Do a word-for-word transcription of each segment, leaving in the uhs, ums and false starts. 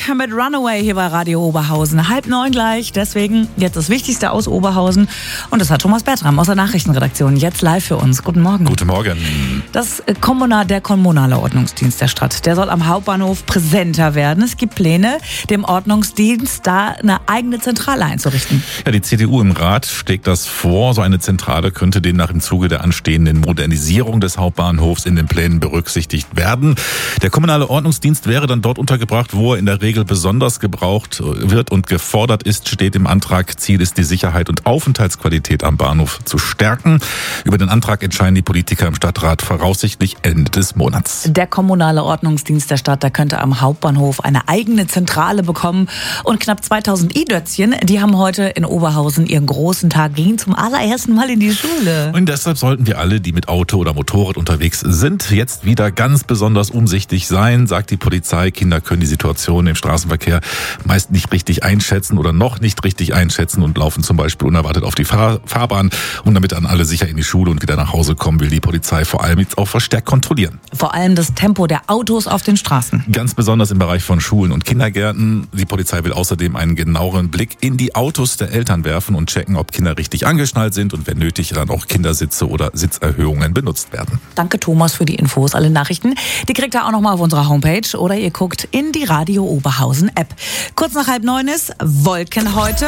mit Runaway hier bei Radio Oberhausen. Halb neun gleich, deswegen jetzt das Wichtigste aus Oberhausen. Und das hat Thomas Bertram aus der Nachrichtenredaktion jetzt live für uns. Guten Morgen. Guten Morgen. Das Kommunal, der kommunale Ordnungsdienst der Stadt, der soll am Hauptbahnhof präsenter werden. Es gibt Pläne, dem Ordnungsdienst da eine eigene Zentrale einzurichten. Ja, die C D U im Rat schlägt das vor. So eine Zentrale könnte demnach im Zuge der anstehenden Modernisierung des Hauptbahnhofs in den Plänen berücksichtigt werden. Der kommunale Ordnungsdienst wäre dann dort untergebracht, wo er in der Regel besonders gebraucht wird und gefordert ist, steht im Antrag. Ziel ist, die Sicherheit und Aufenthaltsqualität am Bahnhof zu stärken. Über den Antrag entscheiden die Politiker im Stadtrat voraussichtlich Ende des Monats. Der kommunale Ordnungsdienst der Stadt, der könnte am Hauptbahnhof eine eigene Zentrale bekommen. Und knapp zweitausend I-Dötzchen, die haben heute in Oberhausen ihren großen Tag, gehen zum allerersten Mal in die Schule. Und deshalb sollten wir alle, die mit Auto oder Motorrad unterwegs sind, jetzt wieder ganz besonders umsichtig sein, sagt die Polizei. Kinder können die Situation im Straßenverkehr meist nicht richtig einschätzen oder noch nicht richtig einschätzen und laufen zum Beispiel unerwartet auf die Fahr- Fahrbahn. Und damit dann alle sicher in die Schule und wieder nach Hause kommen, will die Polizei vor allem jetzt auch verstärkt kontrollieren. Vor allem das Tempo der Autos auf den Straßen. Ganz besonders im Bereich von Schulen und Kindergärten. Die Polizei will außerdem einen genaueren Blick in die Autos der Eltern werfen und checken, ob Kinder richtig angeschnallt sind und wenn nötig dann auch Kindersitze oder Sitzerhöhungen benutzt werden. Danke Thomas für die Infos. Alle Nachrichten, die kriegt ihr auch nochmal auf unserer Homepage oder ihr guckt in die Radio Oberhausen App. Kurz nach halb neun ist Wolken heute.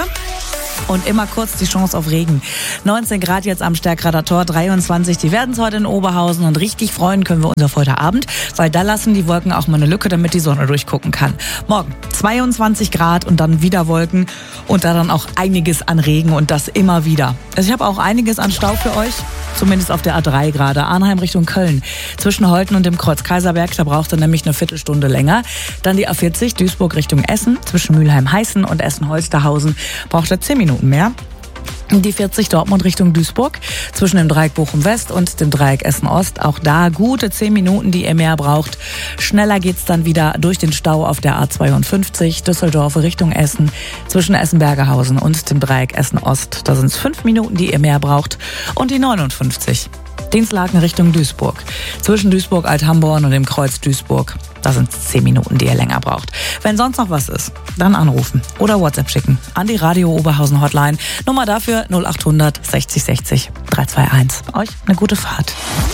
Und immer kurz die Chance auf Regen. neunzehn Grad jetzt am Stärkrader Tor, dreiundzwanzig. Die werden es heute in Oberhausen und richtig freuen können wir uns auf heute Abend, weil da lassen die Wolken auch mal eine Lücke, damit die Sonne durchgucken kann. Morgen zweiundzwanzig Grad und dann wieder Wolken und da dann auch einiges an Regen und das immer wieder. Also ich habe auch einiges an Stau für euch, zumindest auf der A drei gerade, Arnheim Richtung Köln. Zwischen Holten und dem Kreuz Kaiserberg, da braucht ihr nämlich eine Viertelstunde länger. Dann die A vierzig, Duisburg Richtung Essen, zwischen Mülheim-Heißen und Essen-Holsterhausen braucht ihr zehn Minuten mehr. Die vierzig Dortmund Richtung Duisburg, zwischen dem Dreieck Bochum-West und dem Dreieck Essen-Ost. Auch da gute zehn Minuten, die ihr mehr braucht. Schneller geht's dann wieder durch den Stau auf der A zweiundfünfzig, Düsseldorf Richtung Essen, zwischen Essen-Bergerhausen und dem Dreieck Essen-Ost. Da sind es fünf Minuten, die ihr mehr braucht. Und die neunundfünfzig, Dienstlaken Richtung Duisburg, zwischen Duisburg-Althamborn und dem Kreuz Duisburg. Da sind es zehn Minuten, die ihr länger braucht. Wenn sonst noch was ist, dann anrufen oder WhatsApp schicken an die Radio Oberhausen Hotline. Nummer dafür null acht hundert sechzig sechzig drei zwei eins. Euch eine gute Fahrt.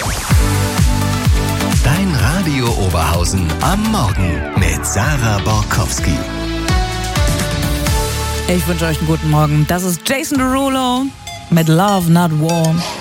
Dein Radio Oberhausen am Morgen mit Sarah Borkowski. Ich wünsche euch einen guten Morgen. Das ist Jason Derulo mit Love Not War.